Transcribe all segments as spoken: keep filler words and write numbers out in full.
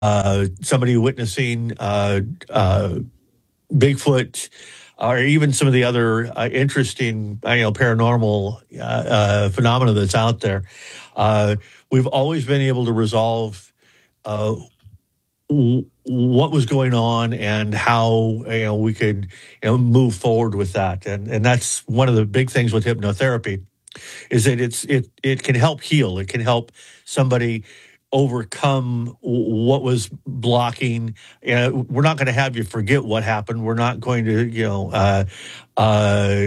uh, somebody witnessing uh, uh, Bigfoot, or even some of the other uh, interesting, uh, you know, paranormal uh, uh, phenomena that's out there. Uh, we've always been able to resolve uh, w- what was going on and how you know we could you know move forward with that, and and that's one of the big things with hypnotherapy is that it's it it can help heal. It can help somebody overcome what was blocking. Uh, we're not going to have you forget what happened. We're not going to, you know, uh, uh,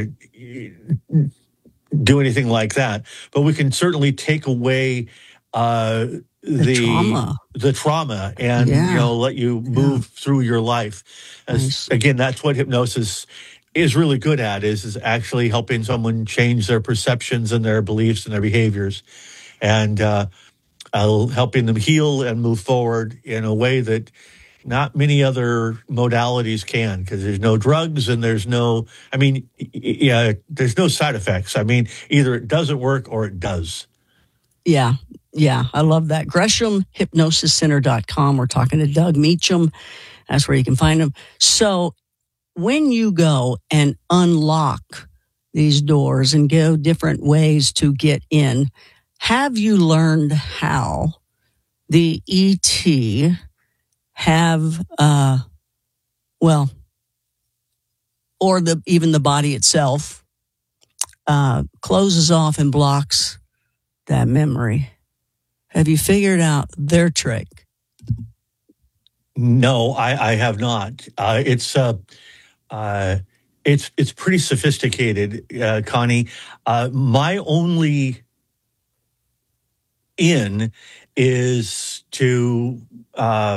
do anything like that. But we can certainly take away uh, The the trauma. the trauma and Yeah. you know let you move Yeah. through your life. As, Nice. Again, that's what hypnosis is really good at is is actually helping someone change their perceptions and their beliefs and their behaviors, and uh, uh, helping them heal and move forward in a way that not many other modalities can, because there's no drugs and there's no, I mean, y- y- yeah, there's no side effects. I mean, either it doesn't work or it does. Yeah. Yeah. I love that. Gresham Hypnosis Center dot com. We're talking to Doug Meacham. That's where you can find him. So when you go and unlock these doors and go different ways to get in, have you learned how the E T have, uh, well, or the even the body itself uh, closes off and blocks that memory? Have you figured out their trick? No, I, I have not. Uh, it's uh, uh, it's it's pretty sophisticated, uh, Connie. Uh, my only in is to, uh,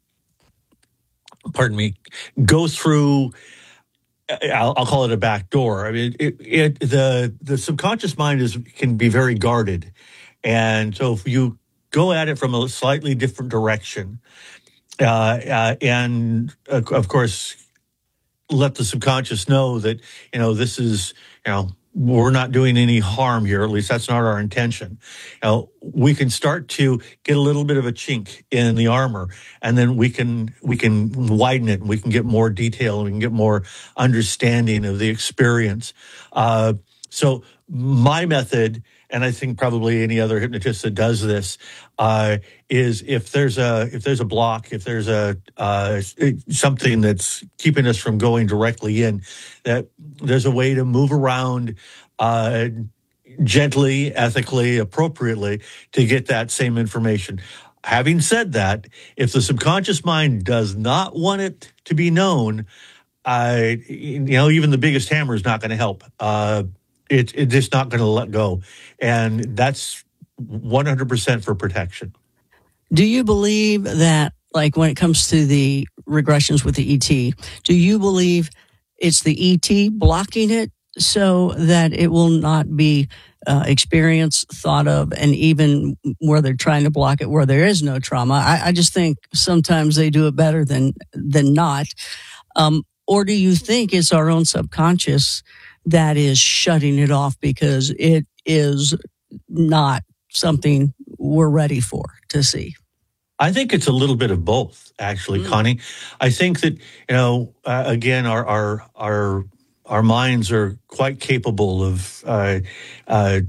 pardon me, go through. I'll, I'll call it a back door. I mean, it, it, the the subconscious mind is can be very guarded, and so if you go at it from a slightly different direction, uh, uh, and uh, of course, let the subconscious know that you know this is you know we're not doing any harm here. At least that's not our intention. You know, we can start to get a little bit of a chink in the armor, and then we can we can widen it. And we can get more detail. We can get more understanding of the experience. Uh, so my method, and I think probably any other hypnotist that does this, uh, is if there's a if there's a block, if there's a uh, something that's keeping us from going directly in, that there's a way to move around uh, gently, ethically, appropriately to get that same information. Having said that, if the subconscious mind does not want it to be known, uh, you know, even the biggest hammer is not going to help. Uh, it, it's just not going to let go. And that's one hundred percent for protection. Do you believe that, like when it comes to the regressions with the E T, do you believe it's the E T blocking it so that it will not be uh, experienced, thought of, and even where they're trying to block it where there is no trauma? I, I just think sometimes they do it better than than not. Um, or do you think it's our own subconscious that is shutting it off because it is not something we're ready for to see? I think it's a little bit of both, actually, mm. Connie. I think that, you know, uh, again, our, our, our, our minds are quite capable of uh, uh,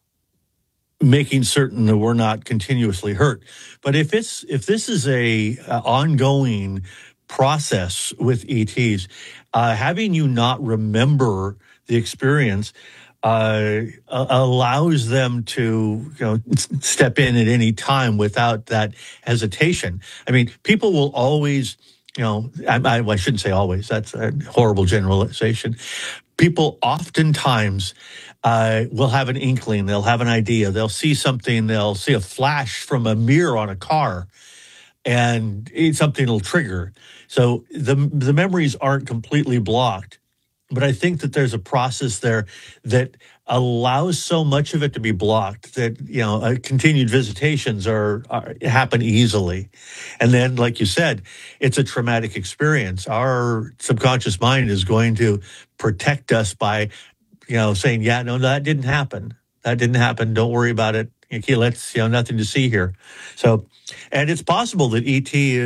making certain that we're not continuously hurt. But if it's if this is a uh, ongoing process with E Ts, uh, having you not remember the experience uh, allows them to, you know, step in at any time without that hesitation. I mean, people will always, you know, I, I, I shouldn't say always. That's a horrible generalization. People oftentimes uh, will have an inkling. They'll have an idea. They'll see something. They'll see a flash from a mirror on a car, and it's something will trigger. So the the memories aren't completely blocked. But I think that there's a process there that allows so much of it to be blocked that, you know, uh, continued visitations are, are happen easily. And then, like you said, it's a traumatic experience. Our subconscious mind is going to protect us by, you know, saying, yeah, no, that didn't happen. That didn't happen. Don't worry about it. Okay, let's, you know, nothing to see here. So, and it's possible that E T